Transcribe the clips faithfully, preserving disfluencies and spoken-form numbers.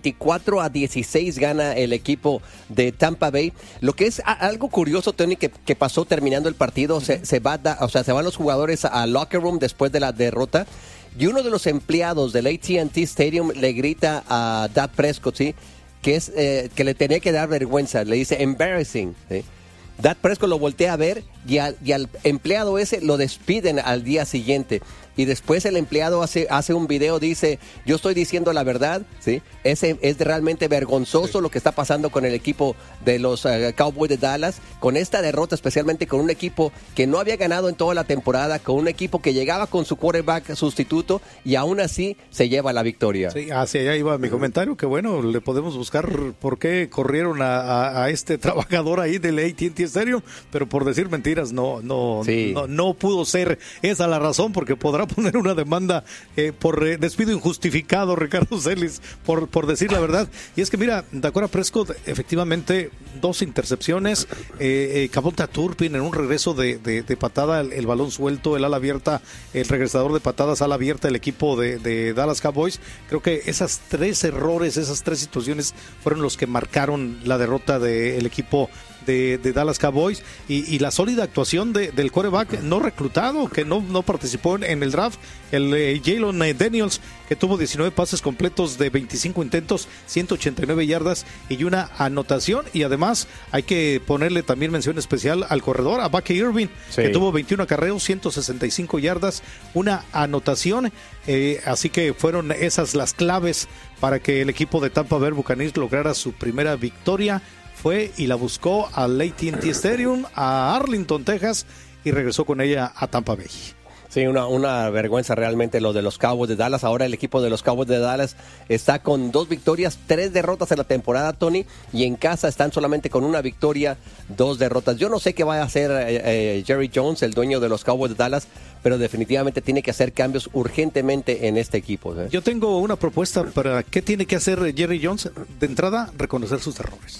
veinticuatro a dieciséis gana el equipo de Tampa Bay. Lo que es a, algo curioso, Tony, que, que pasó terminando el partido, se, se, va da, o sea, se van los jugadores al locker room después de la derrota y uno de los empleados del A T and T Stadium le grita a Dak Prescott, ¿sí? que, es, eh, que le tenía que dar vergüenza, le dice embarrassing, ¿sí? Dak Prescott lo voltea a ver y al, y al empleado ese lo despiden al día siguiente. Y después el empleado hace, hace un video, dice, yo estoy diciendo la verdad, ¿sí? Ese es realmente vergonzoso sí. lo que está pasando con el equipo de los uh, Cowboys de Dallas, con esta derrota, especialmente con un equipo que no había ganado en toda la temporada, con un equipo que llegaba con su quarterback sustituto y aún así se lleva la victoria. Sí, hacia allá iba mi comentario, que bueno, le podemos buscar por qué corrieron a, a, a este trabajador ahí del A T and T Stadium, pero por decir mentiras no, no, sí. no, no pudo ser esa la razón, porque podrá poner una demanda eh, por eh, despido injustificado, Ricardo Celis, por, por decir la verdad. Y es que mira, Dak Prescott, efectivamente, dos intercepciones, eh, eh, Devonta Turpin en un regreso de, de, de patada, el, el balón suelto, el ala abierta, el regresador de patadas, ala abierta, el equipo de, de Dallas Cowboys. Creo que esas tres errores, esas tres situaciones fueron los que marcaron la derrota del equipo De, de Dallas Cowboys y, y la sólida actuación de, del quarterback no reclutado, que no, no participó en, en el draft, el eh, Jalen eh, Daniels, que tuvo diecinueve pases completos de veinticinco intentos, ciento ochenta y nueve yardas y una anotación. Y además hay que ponerle también mención especial al corredor, a Bucky Irving, sí. que tuvo veintiún acarreos, ciento sesenta y cinco yardas, una anotación. Eh, así que fueron esas las claves para que el equipo de Tampa Bay Buccaneers lograra su primera victoria. Fue y la buscó al A T and T Stadium, a Arlington, Texas, y regresó con ella a Tampa Bay. Sí, una, una vergüenza realmente lo de los Cowboys de Dallas. Ahora el equipo de los Cowboys de Dallas está con dos victorias, tres derrotas en la temporada, Tony, y en casa están solamente con una victoria, dos derrotas. Yo no sé qué va a hacer eh, eh, Jerry Jones, el dueño de los Cowboys de Dallas, pero definitivamente tiene que hacer cambios urgentemente en este equipo. ¿eh? Yo tengo una propuesta para qué tiene que hacer Jerry Jones. De entrada, reconocer sus errores.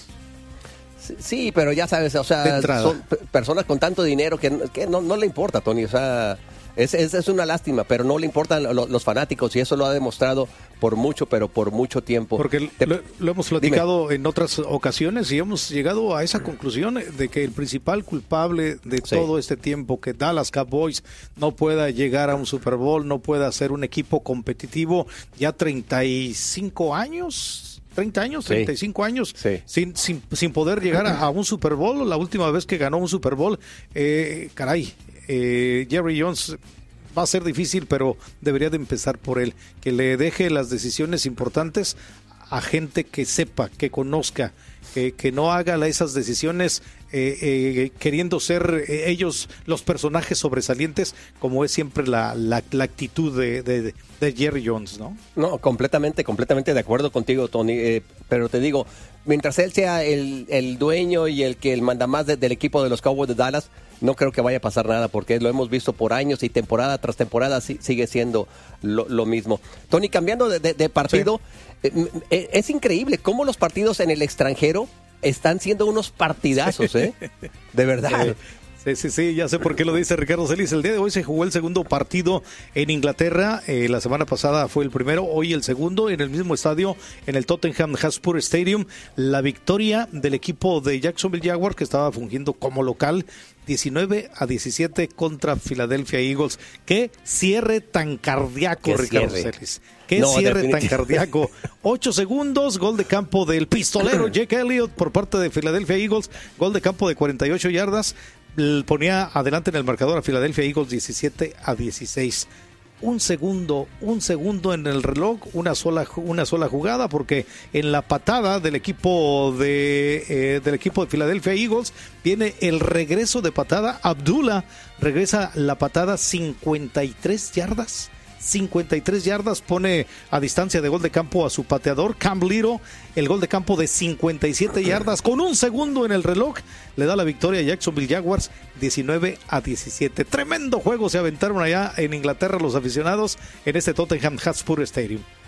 Sí, pero ya sabes, o sea, son personas con tanto dinero que, que no, no le importa, Tony, o sea, es, es, es una lástima, pero no le importan lo, los fanáticos y eso lo ha demostrado por mucho, pero por mucho tiempo. Porque Te, lo, lo hemos platicado Dime. en otras ocasiones y hemos llegado a esa conclusión de que el principal culpable de sí. todo este tiempo que Dallas Cowboys no pueda llegar a un Super Bowl, no pueda ser un equipo competitivo ya treinta y cinco años... treinta años, treinta y cinco sí, años, sí. Sin, sin, sin poder llegar a, a un Super Bowl. La última vez que ganó un Super Bowl, eh, caray, eh, Jerry Jones va a ser difícil, pero debería de empezar por él, que le deje las decisiones importantes a gente que sepa, que conozca, que, que no haga esas decisiones eh, eh, queriendo ser eh, ellos los personajes sobresalientes, como es siempre la, la, la actitud de, de, de Jerry Jones, ¿no? No, completamente, completamente de acuerdo contigo, Tony, eh, pero te digo, mientras él sea el, el dueño y el que el manda más de, del equipo de los Cowboys de Dallas, no creo que vaya a pasar nada, porque lo hemos visto por años y temporada tras temporada sí, sigue siendo lo, lo mismo. Tony, cambiando de, de, de partido, sí. eh, es increíble cómo los partidos en el extranjero están siendo unos partidazos, ¿eh? De verdad. Sí, sí, sí, ya sé por qué lo dice Ricardo Celis. El día de hoy se jugó el segundo partido en Inglaterra. Eh, la semana pasada fue el primero, hoy el segundo, en el mismo estadio, en el Tottenham Hotspur Stadium. La victoria del equipo de Jacksonville Jaguars, que estaba fungiendo como local, diecinueve a diecisiete contra Philadelphia Eagles. Qué cierre tan cardíaco, Ricardo Celis. Qué no, cierre tan cardíaco. Ocho segundos, gol de campo del pistolero Jake Elliott por parte de Philadelphia Eagles. Gol de campo de cuarenta y ocho yardas. Ponía adelante en el marcador a Philadelphia Eagles diecisiete a dieciséis. Un segundo, un segundo en el reloj, una sola, una sola jugada, porque en la patada del equipo de eh, del equipo de Philadelphia Eagles viene el regreso de patada. Abdullah regresa la patada cincuenta y tres yardas. cincuenta y tres yardas, pone a distancia de gol de campo a su pateador Cam Little. El gol de campo de cincuenta y siete yardas con un segundo en el reloj le da la victoria a Jacksonville Jaguars diecinueve a diecisiete. Tremendo juego se aventaron allá en Inglaterra los aficionados en este Tottenham Hotspur Stadium.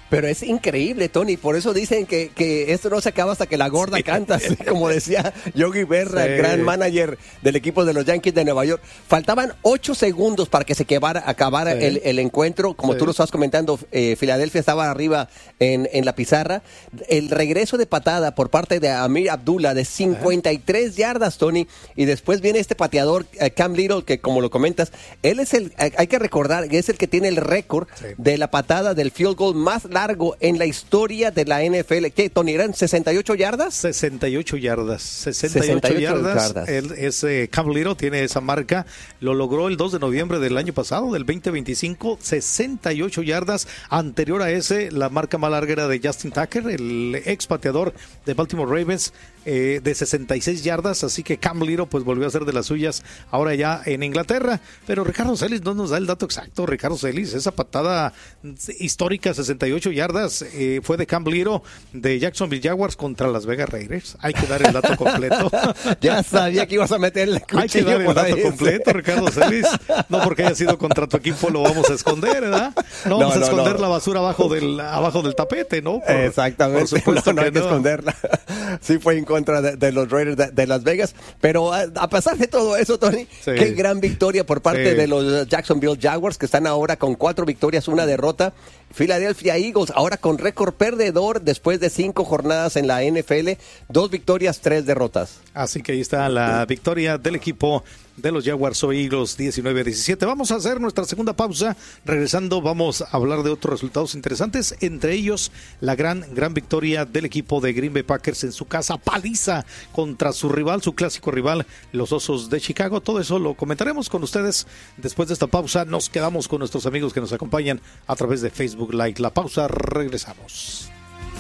Pero es increíble, Tony, por eso dicen que, que esto no se acaba hasta que la gorda sí. canta, así como decía Yogi Berra, sí. el gran manager del equipo de los Yankees de Nueva York. Faltaban ocho segundos para que se quebara, acabara sí. el, el encuentro, como sí. tú lo estabas comentando, eh, Filadelfia estaba arriba en, en la pizarra. El regreso de patada por parte de Amir Abdullah de cincuenta y tres Ajá. yardas, Tony, y después viene este pateador, eh, Cam Little, que como lo comentas, él es el, hay que recordar, que es el que tiene el récord sí. de la patada del field goal más largo en la historia de la N F L. ¿Qué, Tony, eran sesenta y ocho yardas? sesenta y ocho yardas. sesenta y ocho yardas. Él, ese Cam Little tiene esa marca. Lo logró el dos de noviembre del año pasado, del veinte veinticinco. sesenta y ocho yardas. Anterior a ese, la marca más larga era de Justin Tucker, el ex pateador de Baltimore Ravens, eh, de sesenta y seis yardas. Así que Cam Little pues volvió a ser de las suyas ahora ya en Inglaterra. Pero Ricardo Celis no nos da el dato exacto. Ricardo Celis, esa patada histórica, sesenta y ocho yardas, eh, fue de Cam Little de Jacksonville Jaguars contra Las Vegas Raiders. Hay que dar el dato completo. Ya sabía que ibas a meter el cuchillo. Hay que dar el dato ahí, completo, Ricardo Celis. No porque haya sido contra tu equipo lo vamos a esconder, ¿verdad? No vamos no, no, a esconder no. la basura abajo del abajo del tapete, ¿no? Por, Exactamente. Por supuesto no, no que hay que no. esconderla. Sí fue en contra de, de los Raiders de, de Las Vegas. Pero a, a pesar de todo eso, Tony, sí. qué gran victoria por parte sí. de los Jacksonville Jaguars, que están ahora con cuatro victorias, una derrota. Philadelphia Eagles ahora con récord perdedor después de cinco jornadas en la N F L, dos victorias, tres derrotas. Así que ahí está la victoria del equipo de los Jaguars o Eagles, diecinueve a diecisiete. Vamos a hacer nuestra segunda pausa. Regresando vamos a hablar de otros resultados interesantes, entre ellos la gran, gran victoria del equipo de Green Bay Packers en su casa, paliza contra su rival, su clásico rival, los Osos de Chicago. Todo eso lo comentaremos con ustedes después de esta pausa. Nos quedamos con nuestros amigos que nos acompañan a través de Facebook Live. La pausa, regresamos.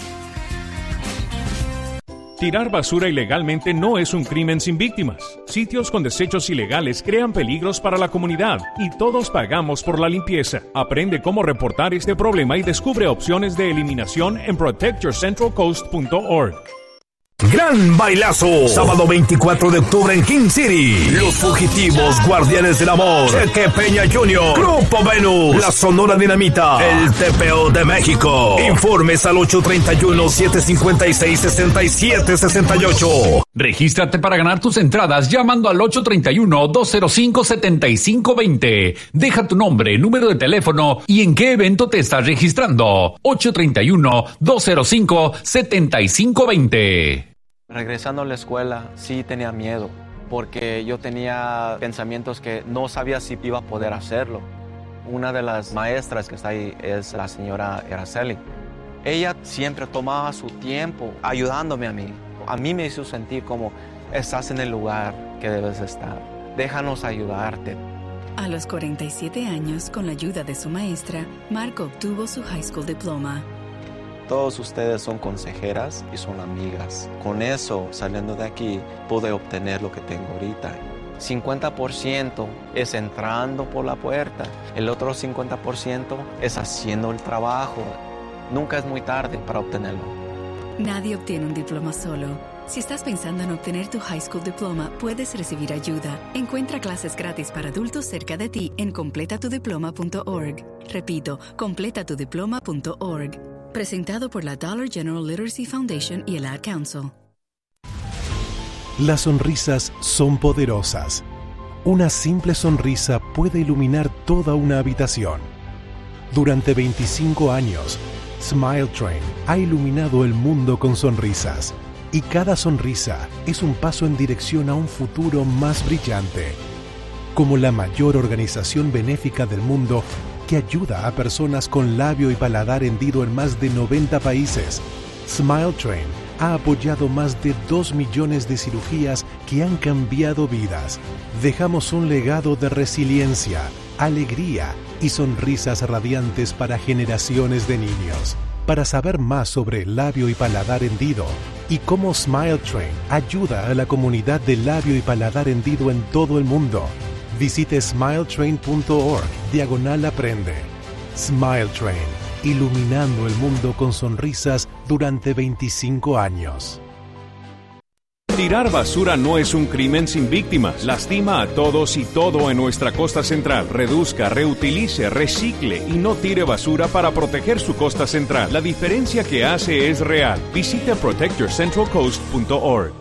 Tirar basura ilegalmente no es un crimen sin víctimas. Sitios con desechos ilegales crean peligros para la comunidad y todos pagamos por la limpieza. Aprende cómo reportar este problema y descubre opciones de eliminación en protect your central coast punto org. Gran bailazo, sábado veinticuatro de octubre en King City. Los Fugitivos, Guardianes del Amor, Cheque Peña junior, Grupo Venus, La Sonora Dinamita, el T P O de México. Informes al ocho treinta y uno, siete cincuenta y seis, sesenta y siete sesenta y ocho. Regístrate para ganar tus entradas llamando al ocho treinta y uno, dos cero cinco, setenta y cinco veinte. Deja tu nombre, número de teléfono y en qué evento te estás registrando. ocho treinta y uno, dos cero cinco, setenta y cinco veinte. Regresando a la escuela, sí tenía miedo, porque yo tenía pensamientos que no sabía si iba a poder hacerlo. Una de las maestras que está ahí es la señora Araceli. Ella siempre tomaba su tiempo ayudándome a mí. A mí me hizo sentir como estás en el lugar que debes estar. Déjanos ayudarte. A los cuarenta y siete años, con la ayuda de su maestra, Marco obtuvo su high school diploma. Todos ustedes son consejeras y son amigas. Con eso, saliendo de aquí, pude obtener lo que tengo ahorita. cincuenta por ciento es entrando por la puerta. El otro cincuenta por ciento es haciendo el trabajo. Nunca es muy tarde para obtenerlo. Nadie obtiene un diploma solo. Si estás pensando en obtener tu high school diploma, puedes recibir ayuda. Encuentra clases gratis para adultos cerca de ti en completa tu diploma punto org. Repito, completa tu diploma punto org. Presentado por la Dollar General Literacy Foundation y el Ad Council. Las sonrisas son poderosas. Una simple sonrisa puede iluminar toda una habitación. Durante veinticinco años, Smile Train ha iluminado el mundo con sonrisas. Y cada sonrisa es un paso en dirección a un futuro más brillante. Como la mayor organización benéfica del mundo, que ayuda a personas con labio y paladar hendido en más de noventa países, Smile Train ha apoyado más de dos millones de cirugías que han cambiado vidas. Dejamos un legado de resiliencia, alegría y sonrisas radiantes para generaciones de niños. Para saber más sobre labio y paladar hendido y cómo Smile Train ayuda a la comunidad de labio y paladar hendido en todo el mundo, visite smile train punto org, diagonal aprende. Smile Train, iluminando el mundo con sonrisas durante veinticinco años. Tirar basura no es un crimen sin víctimas. Lastima a todos y todo en nuestra costa central. Reduzca, reutilice, recicle y no tire basura para proteger su costa central. La diferencia que hace es real. Visite protect your central coast punto org.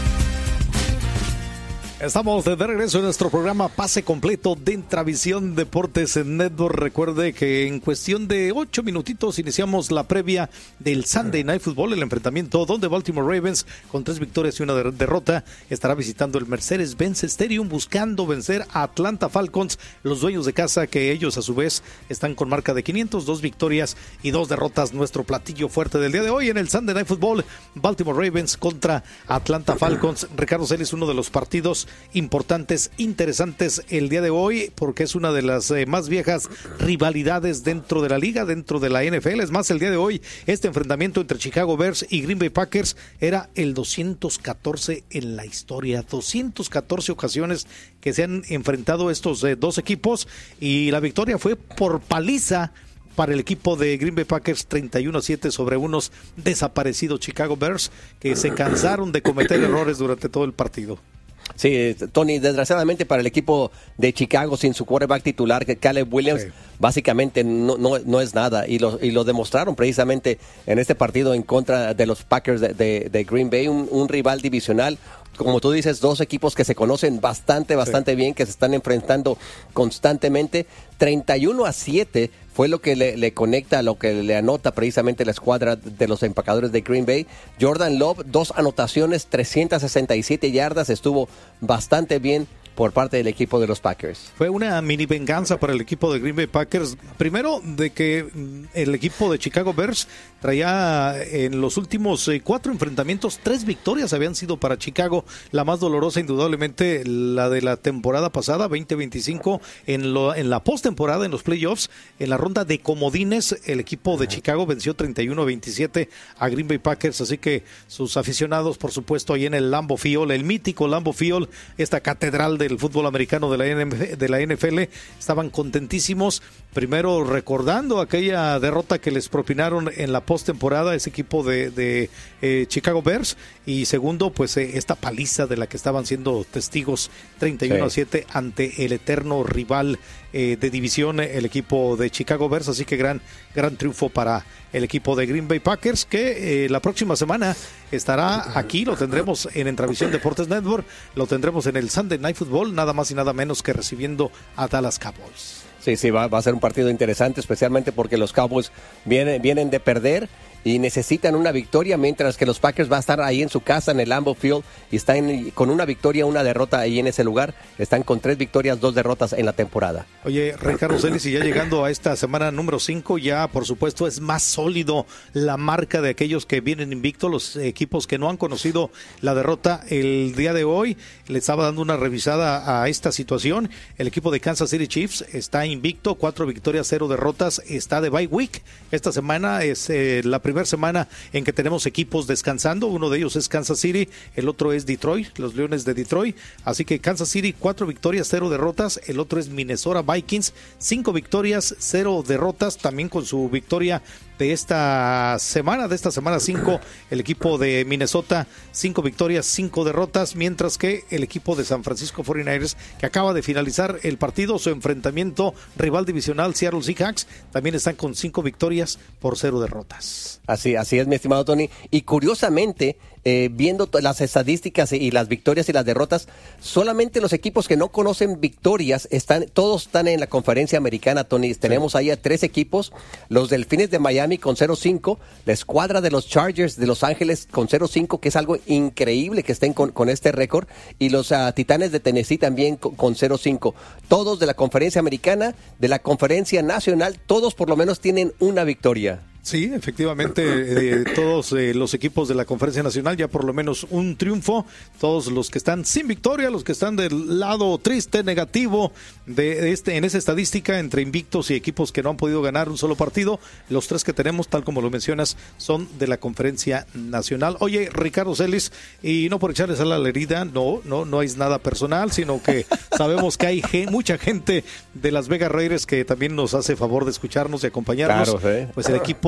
Estamos de regreso en nuestro programa Pase Completo de Intravisión Deportes en Network. Recuerde que en cuestión de ocho minutitos iniciamos la previa del Sunday Night Football, el enfrentamiento donde Baltimore Ravens, con tres victorias y una derrota, estará visitando el Mercedes-Benz Stadium buscando vencer a Atlanta Falcons, los dueños de casa, que ellos a su vez están con marca de quinientos, dos victorias y dos derrotas. Nuestro platillo fuerte del día de hoy en el Sunday Night Football, Baltimore Ravens contra Atlanta Falcons. Ricardo Celis, uno de los partidos importantes, interesantes el día de hoy, porque es una de las eh, más viejas rivalidades dentro de la liga, dentro de la N F L. Es más, el día de hoy este enfrentamiento entre Chicago Bears y Green Bay Packers era el doscientos catorce en la historia, doscientas catorce ocasiones que se han enfrentado estos eh, dos equipos, y la victoria fue por paliza para el equipo de Green Bay Packers, treinta y uno a siete sobre unos desaparecidos Chicago Bears, que se cansaron de cometer errores durante todo el partido. Sí, Tony, desgraciadamente para el equipo de Chicago, sin su quarterback titular, Caleb Williams, sí, básicamente no, no, no es nada, y lo, y lo demostraron precisamente en este partido en contra de los Packers de, de, de Green Bay, un, un rival divisional. Como tú dices, dos equipos que se conocen bastante, bastante sí. bien, que se están enfrentando constantemente. treinta y uno a siete fue lo que le, le conecta, lo que le anota precisamente la escuadra de los empacadores de Green Bay. Jordan Love, dos anotaciones, trescientas sesenta y siete yardas, estuvo bastante bien por parte del equipo de los Packers. Fue una mini venganza para el equipo de Green Bay Packers. Primero, de que el equipo de Chicago Bears traía en los últimos eh, cuatro enfrentamientos, tres victorias habían sido para Chicago. La más dolorosa, indudablemente, la de la temporada pasada, veinte veinticinco, en, lo, en la postemporada, en los playoffs, en la ronda de comodines, el equipo de Chicago venció treinta y uno a veintisiete a Green Bay Packers. Así que sus aficionados, por supuesto, ahí en el Lambeau Field, el mítico Lambeau Field, esta catedral del fútbol americano de la, de la N F L, estaban contentísimos. Primero, recordando aquella derrota que les propinaron en la postemporada ese equipo de, de eh, Chicago Bears, y segundo, pues eh, esta paliza de la que estaban siendo testigos, treinta y uno a siete ante el eterno rival eh, de división, el equipo de Chicago Bears. Así que gran, gran triunfo para el equipo de Green Bay Packers, que eh, la próxima semana estará aquí, lo tendremos en Entravisión Deportes Network, lo tendremos en el Sunday Night Football, nada más y nada menos que recibiendo a Dallas Cowboys. Sí, sí, va, va a ser un partido interesante, especialmente porque los Cowboys vienen, vienen de perder y necesitan una victoria, mientras que los Packers va a estar ahí en su casa en el Lambeau Field y están con una victoria, una derrota ahí en ese lugar. Están con tres victorias, dos derrotas en la temporada. Oye, Ricardo Celis, y ya llegando a esta semana número cinco, ya por supuesto es más sólido la marca de aquellos que vienen invictos, los equipos que no han conocido la derrota. El día de hoy le estaba dando una revisada a esta situación. El equipo de Kansas City Chiefs está invicto, cuatro victorias, cero derrotas, está de bye week. Esta semana es eh, la primera semana en que tenemos equipos descansando. Uno de ellos es Kansas City, el otro es Detroit, los Leones de Detroit. Así que Kansas City, cuatro victorias, cero derrotas. El otro es Minnesota Vikings, cinco victorias, cero derrotas, también con su victoria de esta semana, de esta semana cinco, el equipo de Minnesota, cinco victorias, cinco derrotas, mientras que el equipo de San Francisco cuarenta y nueve ers, que acaba de finalizar el partido, su enfrentamiento rival divisional, Seattle Seahawks, también están con cinco victorias por cero derrotas. Así, así es, mi estimado Tony. Y curiosamente, eh, viendo las estadísticas y las victorias y las derrotas, solamente los equipos que no conocen victorias, están, todos están en la conferencia americana, Tony. Tenemos ahí a tres equipos, los Delfines de Miami con cero cinco, la escuadra de los Chargers de Los Ángeles con cero cinco, que es algo increíble que estén con, con este récord, y los uh, Titanes de Tennessee también con, con cero cinco. Todos de la conferencia americana, de la conferencia nacional, todos por lo menos tienen una victoria. Sí, efectivamente, eh, todos eh, los equipos de la Conferencia Nacional ya por lo menos un triunfo. Todos los que están sin victoria, los que están del lado triste, negativo de este en esa estadística entre invictos y equipos que no han podido ganar un solo partido, los tres que tenemos, tal como lo mencionas, son de la Conferencia Nacional. Oye, Ricardo Celis, y no por echarles a la herida, no, no, no es nada personal, sino que sabemos que hay gen, mucha gente de Las Vegas Raiders que también nos hace favor de escucharnos y acompañarnos. Claro, sí. Pues el equipo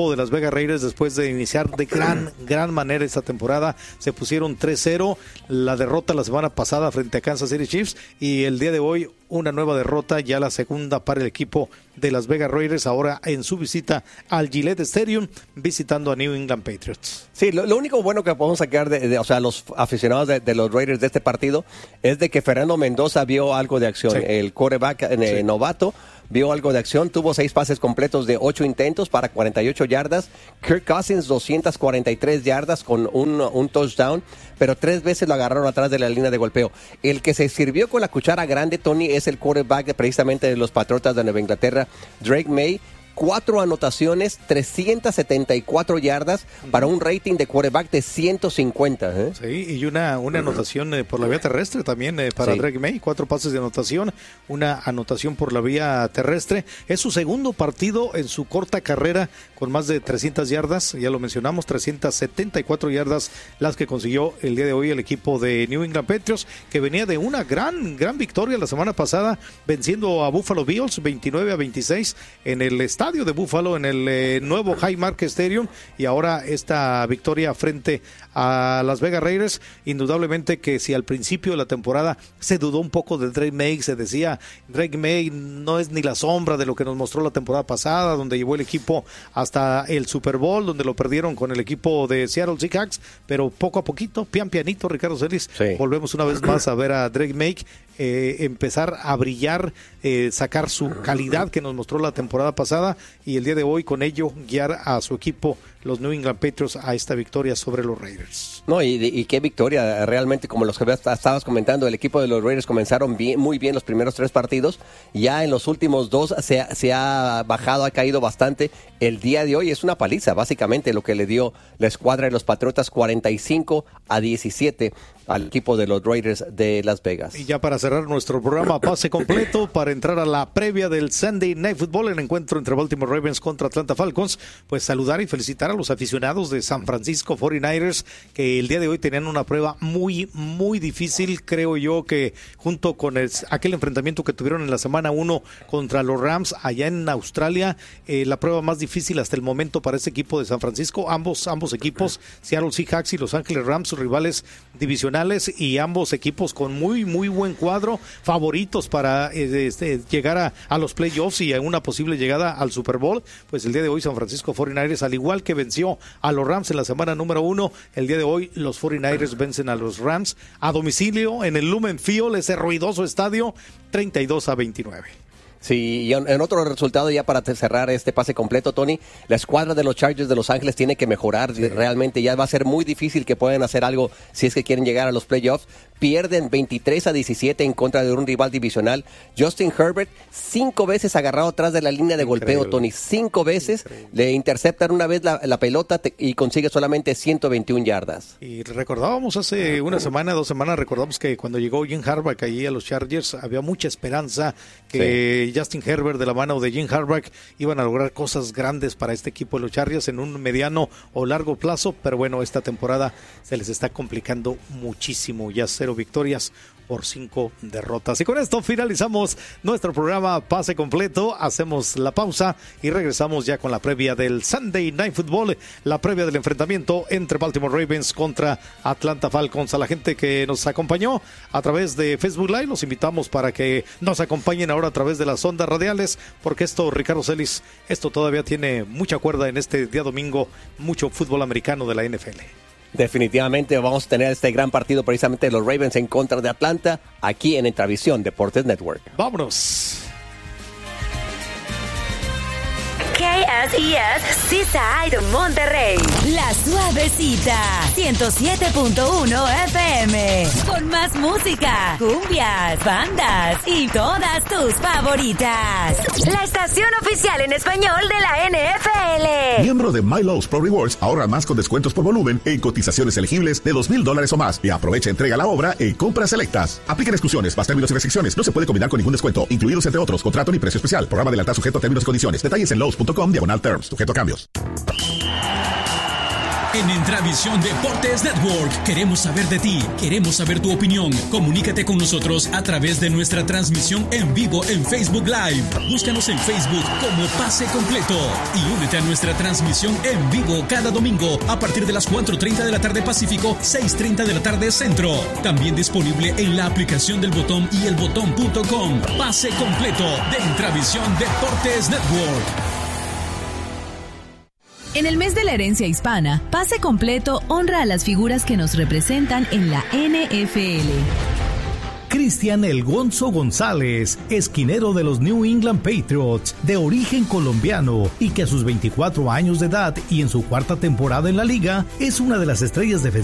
equipo de Las Vegas Raiders, después de iniciar de gran, gran manera esta temporada, se pusieron tres cero, la derrota la semana pasada frente a Kansas City Chiefs, y el día de hoy una nueva derrota, ya la segunda para el equipo de Las Vegas Raiders, ahora en su visita al Gillette Stadium, visitando a New England Patriots. Sí, lo, lo único bueno que podemos sacar de, de o sea, los aficionados de, de los Raiders de este partido es de que Fernando Mendoza vio algo de acción. Sí. El quarterback eh, sí. novato vio algo de acción, tuvo seis pases completos de ocho intentos para cuarenta y ocho yardas. Kirk Cousins, doscientas cuarenta y tres yardas con un, un touchdown, pero tres veces lo agarraron atrás de la línea de golpeo. El que se sirvió con la cuchara grande, Tony, es el quarterback de, precisamente de los Patriotas de Nueva Inglaterra, Drake May. Cuatro anotaciones, trescientas setenta y cuatro yardas para un rating de quarterback de ciento cincuenta. ¿eh? Sí, y una, una anotación eh, por la vía terrestre también eh, para sí. Drake May. Cuatro pases de anotación, una anotación por la vía terrestre. Es su segundo partido en su corta carrera con más de trescientas yardas. Ya lo mencionamos, trescientas setenta y cuatro yardas las que consiguió el día de hoy el equipo de New England Patriots, que venía de una gran, gran victoria la semana pasada, venciendo a Buffalo Bills veintinueve a veintiséis en el estadio de Buffalo, en el eh, nuevo Highmark Stadium, y ahora esta victoria frente a Las Vegas Raiders. Indudablemente que si al principio de la temporada se dudó un poco de Drake May, se decía Drake May no es ni la sombra de lo que nos mostró la temporada pasada, donde llevó el equipo hasta el Super Bowl, donde lo perdieron con el equipo de Seattle Seahawks, pero poco a poquito, pian pianito, Ricardo Celis, sí. volvemos una vez más a ver a Drake May Eh, empezar a brillar, eh, sacar su calidad que nos mostró la temporada pasada, y el día de hoy con ello guiar a su equipo, los New England Patriots, a esta victoria sobre los Raiders. No, y, y qué victoria, realmente, como los que estabas comentando, el equipo de los Raiders comenzaron bien, muy bien los primeros tres partidos, ya en los últimos dos se, se ha bajado, ha caído bastante. El día de hoy es una paliza, básicamente, lo que le dio la escuadra de los Patriotas, cuarenta y cinco a diecisiete al equipo de los Raiders de Las Vegas. Y ya para cerrar nuestro programa pase completo, para entrar a la previa del Sunday Night Football, el encuentro entre Baltimore Ravens contra Atlanta Falcons, pues saludar y felicitar a los aficionados de San Francisco cuarenta y nueve ers, que el día de hoy tenían una prueba muy, muy difícil. Creo yo que junto con el, aquel enfrentamiento que tuvieron en la semana uno contra los Rams allá en Australia, eh, la prueba más difícil hasta el momento para ese equipo de San Francisco. Ambos, ambos equipos, Seattle Seahawks y Los Ángeles Rams, sus rivales divisionales, y ambos equipos con muy, muy buen cuadro, favoritos para eh, este, llegar a, a los playoffs y a una posible llegada al Super Bowl. Pues el día de hoy San Francisco cuarenta y nueve ers, al igual que venció a los Rams en la semana número uno, el día de hoy los cuarenta y nueve ers vencen a los Rams a domicilio en el Lumen Field, ese ruidoso estadio, treinta y dos a veintinueve. Sí, y en otro resultado, ya para cerrar este pase completo, Tony, la escuadra de los Chargers de Los Ángeles tiene que mejorar. Sí. Realmente ya va a ser muy difícil que puedan hacer algo si es que quieren llegar a los playoffs. Pierden veintitrés a diecisiete en contra de un rival divisional. Justin Herbert, cinco veces agarrado atrás de la línea de Increíble. golpeo, Tony. Cinco veces. Increíble. Le interceptan una vez la, la pelota te, y consigue solamente ciento veintiuna yardas. Y recordábamos hace una semana, dos semanas, recordamos que cuando llegó Jim Harbaugh allí a los Chargers, había mucha esperanza que sí. Justin Herbert, de la mano de Jim Harbaugh, iban a lograr cosas grandes para este equipo de los Chargers en un mediano o largo plazo, pero bueno, esta temporada se les está complicando muchísimo. Ya cero victorias por cinco derrotas. Y con esto finalizamos nuestro programa Pase Completo. Hacemos la pausa y regresamos ya con la previa del Sunday Night Football, la previa del enfrentamiento entre Baltimore Ravens contra Atlanta Falcons. A la gente que nos acompañó a través de Facebook Live, los invitamos para que nos acompañen ahora a través de las ondas radiales, porque esto, Ricardo Celis, esto todavía tiene mucha cuerda en este día domingo, mucho fútbol americano de la N F L. Definitivamente vamos a tener este gran partido precisamente de los Ravens en contra de Atlanta aquí en Entravisión Deportes Network. ¡Vámonos! K S E S Seaside Monterrey. La Suavecita ciento siete punto uno F M. Con más música, cumbias, bandas y todas tus favoritas. La estación oficial en español de la N F L. Miembro de MyLowe's Pro Rewards, ahorra más con descuentos por volumen en cotizaciones elegibles de dos mil dólares o más y aprovecha entrega a la obra en compras selectas. Apliquen exclusiones, más términos y restricciones. No se puede combinar con ningún descuento, incluidos entre otros contrato ni precio especial. Programa de lealtad sujeto a términos y condiciones. Detalles en Lowe's punto com diagonal terms, sujeto a cambios. En Entravisión Deportes Network queremos saber de ti, queremos saber tu opinión. Comunícate con nosotros a través de nuestra transmisión en vivo en Facebook Live. Búscanos en Facebook como Pase Completo y únete a nuestra transmisión en vivo cada domingo a partir de las cuatro treinta de la tarde Pacífico, seis treinta de la tarde Centro. También disponible en la aplicación del Botón y el botón punto com. Pase Completo de Entravisión Deportes Network. En el mes de la herencia hispana, Pase Completo honra a las figuras que nos representan en la N F L. Cristian El Gonzo González, esquinero de los New England Patriots, de origen colombiano y que a sus veinticuatro años de edad y en su cuarta temporada en la liga, es una de las estrellas defensivas